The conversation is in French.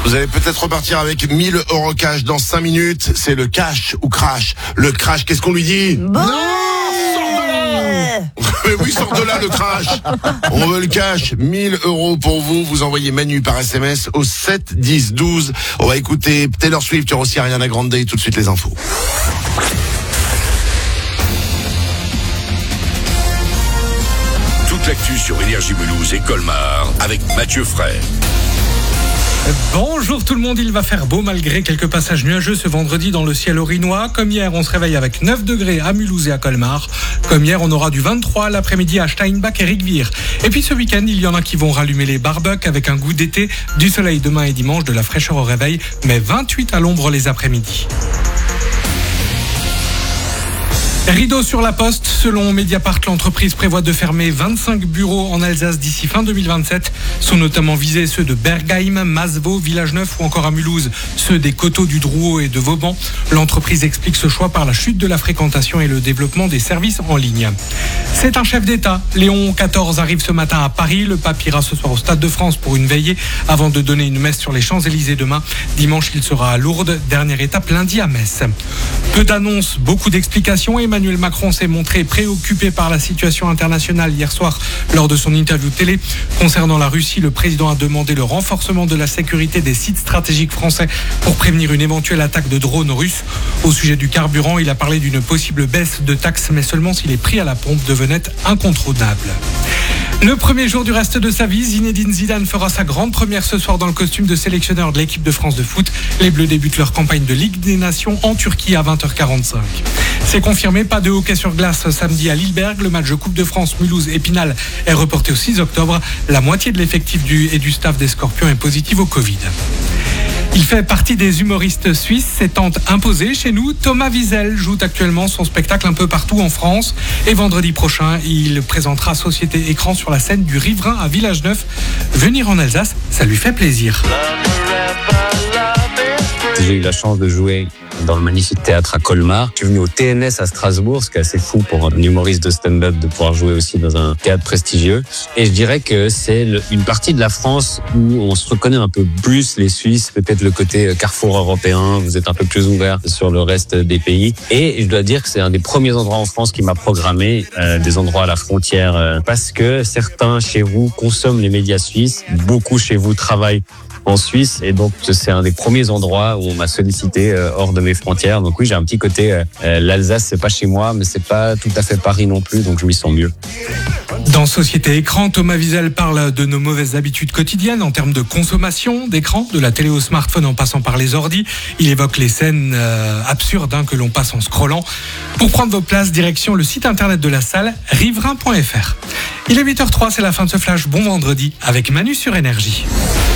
Vous allez peut-être repartir avec 1000 € cash dans 5 minutes. C'est le cash ou crash. Le crash, qu'est-ce qu'on lui dit? Bon. Non, sors de là. Mais oui, sors de là le crash. On veut le cash. 1000 € pour vous. Vous envoyez Manu par SMS au 7 10 12. On va écouter Taylor Swift. Il y aura aussi Ariana Grande. Et tout de suite les infos. Toute l'actu sur Énergie Mulhouse et Colmar avec Mathieu Fray. Bonjour tout le monde, il va faire beau malgré quelques passages nuageux ce vendredi dans le ciel orinois. Comme hier, on se réveille avec 9 degrés à Mulhouse et à Colmar. Comme hier, on aura du 23 l'après-midi à Steinbach et Rigvir. Et puis ce week-end, il y en a qui vont rallumer les barbecues avec un goût d'été, du soleil demain et dimanche, de la fraîcheur au réveil, mais 28 à l'ombre les après-midi. Rideau sur la poste, selon Mediapart, l'entreprise prévoit de fermer 25 bureaux en Alsace d'ici fin 2027. Sont notamment visés ceux de Bergheim, Masevaux, Village-Neuf ou encore à Mulhouse, ceux des Coteaux du Drouot et de Vauban. L'entreprise explique ce choix par la chute de la fréquentation et le développement des services en ligne. C'est un chef d'État. Léon XIV arrive ce matin à Paris. Le pape ira ce soir au Stade de France pour une veillée avant de donner une messe sur les Champs-Élysées demain. Dimanche, il sera à Lourdes. Dernière étape lundi à Metz. Peu d'annonces, beaucoup d'explications. Emmanuel Macron s'est montré préoccupé par la situation internationale hier soir lors de son interview télé. Concernant la Russie, le président a demandé le renforcement de la sécurité des sites stratégiques français pour prévenir une éventuelle attaque de drones russes. Au sujet du carburant, il a parlé d'une possible baisse de taxes, mais seulement si les prix à la pompe devenaient incontrôlables. Le premier jour du reste de sa vie, Zinedine Zidane fera sa grande première ce soir dans le costume de sélectionneur de l'équipe de France de foot. Les Bleus débutent leur campagne de Ligue des Nations en Turquie à 20h45. C'est confirmé, pas de hockey sur glace samedi à Lilleberg. Le match de Coupe de France Mulhouse-Épinal est reporté au 6 octobre. La moitié de l'effectif et du staff des Scorpions est positive au Covid. Il fait partie des humoristes suisses s'étant imposé chez nous. Thomas Wiesel joue actuellement son spectacle un peu partout en France. Et vendredi prochain, il présentera Société Écran sur la scène du Riverain à Village-Neuf. Venir en Alsace, ça lui fait plaisir. J'ai eu la chance de jouer dans le magnifique théâtre à Colmar. Je suis venu au TNS à Strasbourg, ce qui est assez fou pour un humoriste de stand-up de pouvoir jouer aussi dans un théâtre prestigieux. Et je dirais que c'est une partie de la France où on se reconnaît un peu plus, les Suisses, peut-être le côté carrefour européen, vous êtes un peu plus ouvert sur le reste des pays. Et je dois dire que c'est un des premiers endroits en France qui m'a programmé, des endroits à la frontière, parce que certains chez vous consomment les médias suisses, beaucoup chez vous travaillent en Suisse, et donc c'est un des premiers endroits où on m'a sollicité hors de mes frontières. Donc oui, j'ai un petit côté l'Alsace, c'est pas chez moi, mais c'est pas tout à fait Paris non plus, donc je m'y sens mieux. Dans Société Écran, Thomas Wiesel parle de nos mauvaises habitudes quotidiennes en termes de consommation d'écran, de la télé au smartphone en passant par les ordis. Il évoque les scènes absurdes que l'on passe en scrollant. Pour prendre vos places, direction le site internet de la salle, riverain.fr. Il est 8h03, c'est la fin de ce flash. Bon vendredi avec Manu sur Énergie.